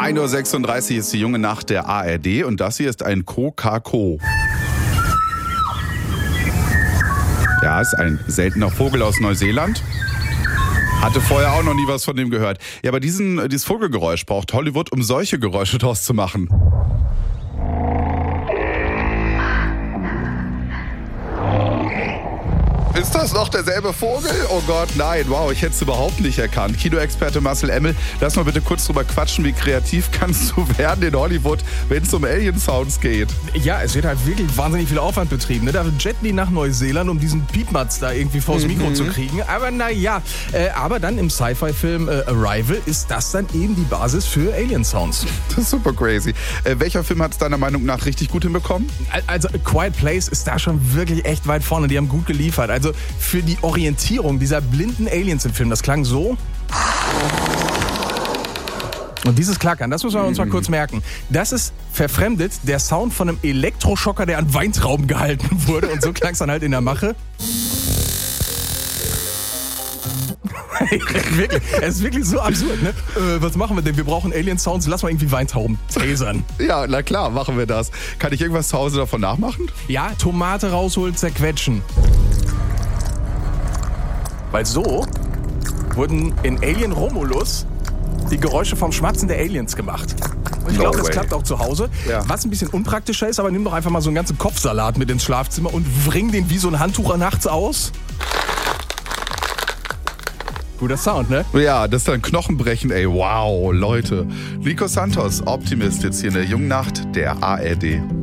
1:36 Uhr ist die junge Nacht der ARD und das hier ist ein Kokako. Ja, ist ein seltener Vogel aus Neuseeland. Hatte vorher auch noch nie was von dem gehört. Ja, aber dieses Vogelgeräusch braucht Hollywood, um solche Geräusche draus zu machen. Ist das noch derselbe Vogel? Oh Gott, nein, wow, ich hätte es überhaupt nicht erkannt. Kinoexperte Marcel Emmel, lass mal bitte kurz drüber quatschen, wie kreativ kannst du werden in Hollywood, wenn es um Alien-Sounds geht? Ja, es wird halt wirklich wahnsinnig viel Aufwand betrieben. Ne? Da jetten die nach Neuseeland, um diesen Piepmatz da irgendwie vors Mikro zu kriegen. Aber naja, aber dann im Sci-Fi-Film Arrival ist das dann eben die Basis für Alien-Sounds. Das ist super crazy. Welcher Film hat es deiner Meinung nach richtig gut hinbekommen? Also Quiet Place ist da schon wirklich echt weit vorne. Die haben gut geliefert. Also für die Orientierung dieser blinden Aliens im Film, das klang so. Und dieses Klackern, das müssen wir uns mal kurz merken. Das ist verfremdet der Sound von einem Elektroschocker, der an Weintrauben gehalten wurde. Und so klang es dann halt in der Mache. Wirklich, es ist wirklich so absurd, ne? Was machen wir denn? Wir brauchen Alien-Sounds, lass mal irgendwie Weintrauben tasern. Ja, na klar, machen wir das. Kann ich irgendwas zu Hause davon nachmachen? Ja, Tomate rausholen, zerquetschen. Weil so wurden in Alien Romulus die Geräusche vom Schmatzen der Aliens gemacht. Und ich glaube, das klappt auch zu Hause. Ja. Was ein bisschen unpraktischer ist, aber nimm doch einfach mal so einen ganzen Kopfsalat mit ins Schlafzimmer und wring den wie so ein Handtuch nachts aus. Guter Sound, ne? Ja, das ist dann Knochenbrechen, ey. Wow, Leute. Nico Santos, Optimist, jetzt hier in der jungen Nacht der ARD.